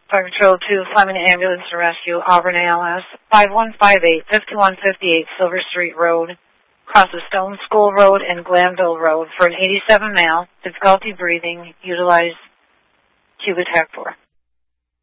Fire Patrol 2, Fleming Ambulance and Rescue, Auburn ALS, 5158 Silver Street Road, crosses Stone School Road and Glanville Road for an 87 male, difficulty breathing, utilize Cuba Tech 4.